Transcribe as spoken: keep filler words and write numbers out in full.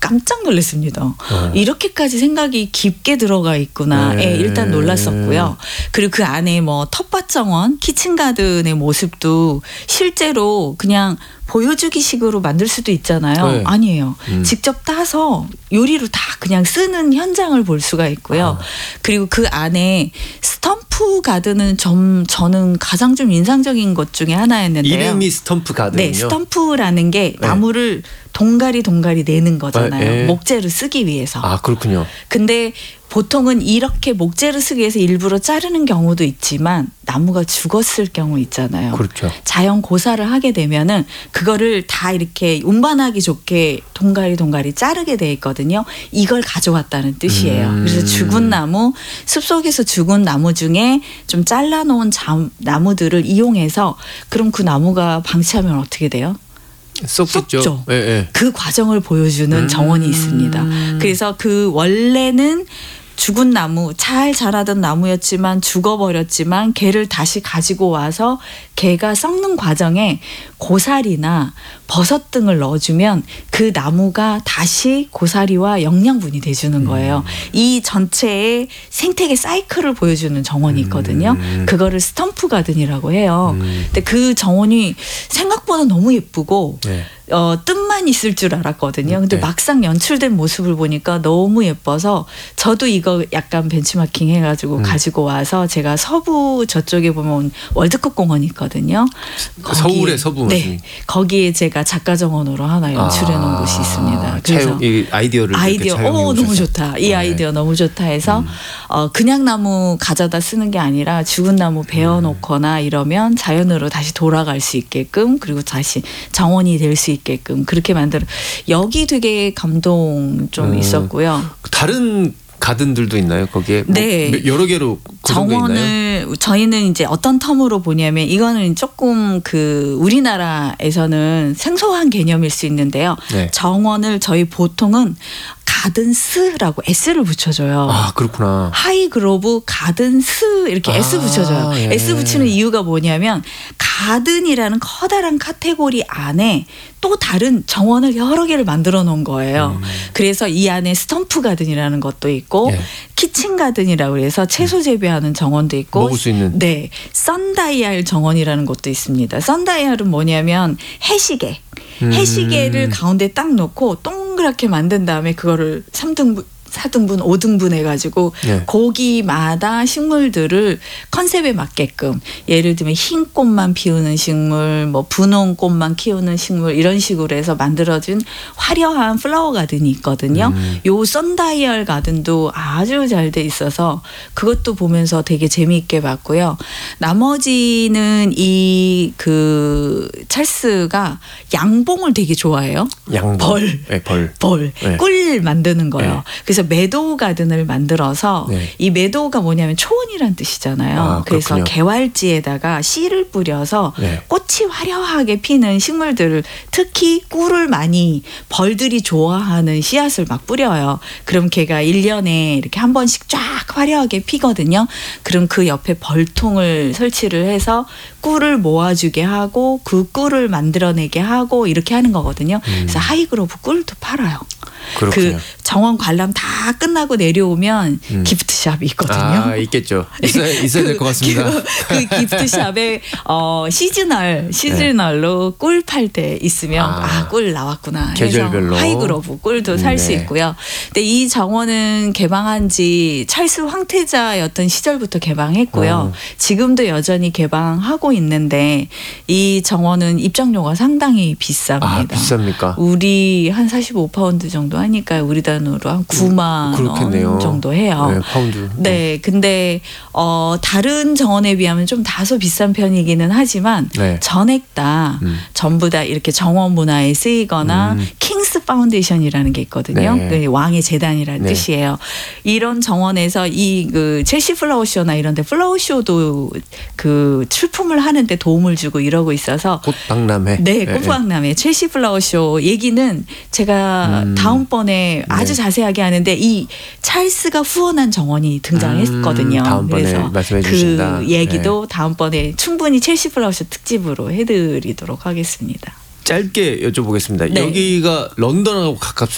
깜짝 놀랐습니다. 어. 이렇게까지 생각이 깊게 들어가 있구나. 네. 예, 일단 놀랐었고요. 그리고 그 안에 뭐 텃밭 정원, 키친가든의 모습도 실제로 그냥 보여주기 식으로 만들 수도 있잖아요. 네. 아니에요. 음. 직접 따서 요리로 다 그냥 쓰는 현장을 볼 수가 있고요. 아. 그리고 그 안에 스탬프 가든은 좀 저는 가장 좀 인상적인 것 중에 하나였는데요. 이름이 스탬프 가든이요? 네, 스탬프라는 게 네. 나무를 동가리 동가리 내는 거잖아요. 네. 목재를 쓰기 위해서. 아, 그렇군요. 근데 보통은 이렇게 목재를 쓰기 위해서 일부러 자르는 경우도 있지만 나무가 죽었을 경우 있잖아요. 그렇죠. 자연 고사를 하게 되면은 그거를 다 이렇게 운반하기 좋게 동가리 동가리 자르게 돼 있거든요. 이걸 가져왔다는 뜻이에요. 음. 그래서 죽은 나무, 숲속에서 죽은 나무 중에 좀 잘라놓은 잠, 나무들을 이용해서 그럼 그 나무가 방치하면 어떻게 돼요? 썩겠죠. 썩죠. 예, 예. 그 과정을 보여주는 음. 정원이 있습니다. 그래서 그 원래는 죽은 나무, 잘 자라던 나무였지만 죽어버렸지만 걔를 다시 가지고 와서 걔가 썩는 과정에 고사리나 버섯 등을 넣어주면 그 나무가 다시 고사리와 영양분이 돼주는 거예요. 음. 이 전체의 생태계 사이클을 보여주는 정원이 있거든요. 음. 그거를 스탬프 가든이라고 해요. 음. 근데 그 정원이 생각보다 너무 예쁘고 네. 어, 뜻만 있을 줄 알았거든요. 근데 네. 막상 연출된 모습을 보니까 너무 예뻐서 저도 이거 약간 벤치마킹 해가지고 음. 가지고 와서 제가 서부 저쪽에 보면 월드컵 공원이 있거든요. 서울의 서부 네, 거기에 제가 작가 정원으로 하나 연출해 놓은 아, 곳이 있습니다. 그래서 차용, 이 아이디어를 아이디어, 오 너무 좋다. 이 네. 아이디어 너무 좋다 해서 음. 어, 그냥 나무 가져다 쓰는 게 아니라 죽은 나무 베어놓거나 이러면 자연으로 다시 돌아갈 수 있게끔 그리고 다시 정원이 될 수 있게끔 그렇게 만들어. 여기 되게 감동 좀 음. 있었고요. 다른 가든들도 있나요? 거기에 네. 뭐 여러 개로 구성되어 정원을 있나요? 저희는 이제 어떤 텀으로 보냐면 이거는 조금 그 우리나라에서는 생소한 개념일 수 있는데요. 네. 정원을 저희 보통은 가든스라고 S를 붙여줘요. 아, 그렇구나. 하이그로브 가든스 이렇게 아, S 붙여줘요. 예. S 붙이는 이유가 뭐냐면 가든이라는 커다란 카테고리 안에 또 다른 정원을 여러 개를 만들어 놓은 거예요. 음. 그래서 이 안에 스탬프 가든이라는 것도 있고 예. 키친 가든이라고 해서 채소 재배하는 정원도 있고 먹을 수 있는. 네, 선다이알 정원이라는 것도 있습니다. 선다이알은 뭐냐면 해시계. 음. 해시계를 가운데 딱 놓고 동그랗게 만든 다음에 그거를 삼 등분 사 등분, 오 등분 해가지고 네. 고기마다 식물들을 컨셉에 맞게끔 예를 들면 흰 꽃만 피우는 식물, 뭐 분홍 꽃만 키우는 식물 이런 식으로 해서 만들어진 화려한 플라워 가든이 있거든요. 음. 요 선다이얼 가든도 아주 잘 돼 있어서 그것도 보면서 되게 재미있게 봤고요. 나머지는 이 그 찰스가 양봉을 되게 좋아해요. 양봉. 벌. 네, 벌. 벌. 네. 꿀 만드는 거예요. 네. 그래서 메도우 가든을 만들어서 네. 이 메도우가 뭐냐면 초원이란 뜻이잖아요. 아, 그래서 그렇군요. 개활지에다가 씨를 뿌려서 네. 꽃이 화려하게 피는 식물들을 특히 꿀을 많이 벌들이 좋아하는 씨앗을 막 뿌려요. 그럼 걔가 일 년에 이렇게 한 번씩 쫙 화려하게 피거든요. 그럼 그 옆에 벌통을 설치를 해서 꿀을 모아주게 하고 그 꿀을 만들어내게 하고 이렇게 하는 거거든요. 음. 그래서 하이그로브 꿀도 팔아요. 그렇군요. 그 정원 관람 다 끝나고 내려오면 음. 기프트샵이 있거든요. 아, 있겠죠. 있어야, 있어야 될 것 같습니다. 그, 그 기프트샵에 어, 시즈널, 시즈널로 네. 꿀 팔 때 있으면 아, 아, 꿀 나왔구나. 계절별로. 하이그로브 꿀도 살 수 네. 있고요. 근데 이 정원은 개방한 지 찰스 황태자였던 시절부터 개방했고요. 어. 지금도 여전히 개방하고 있는데 이 정원은 입장료가 상당히 비쌉니다. 아, 비쌉니까? 우리 한 사십오 파운드 정도 하니까 우리 단으로 한 구만 그렇겠네요. 원 정도 해요. 네, 파운드. 네, 근데 어, 다른 정원에 비하면 좀 다소 비싼 편이기는 하지만 네. 전액 다 음. 전부 다 이렇게 정원 문화에 쓰이거나 음. 킹스 파운데이션이라는 게 있거든요. 네. 그 왕의 재단이라는 네. 뜻이에요. 이런 정원에서 이 그 첼시 플라워쇼나 이런데 플라워쇼도 그 출품을 하는데 도움을 주고 이러고 있어서 꽃박람회. 네, 꽃박람회. 네. 첼시 플라워쇼 얘기는 제가 음. 다음번에 아주 네. 자세하게 하는데 이 찰스가 후원한 정원이 등장했거든요. 음, 다음번에 그래서 말씀해 주신다. 그 얘기도 네. 다음번에 충분히 첼시 플라워쇼 특집으로 해드리도록 하겠습니다. 짧게 여쭤보겠습니다. 네. 여기가 런던하고 가깝습니다.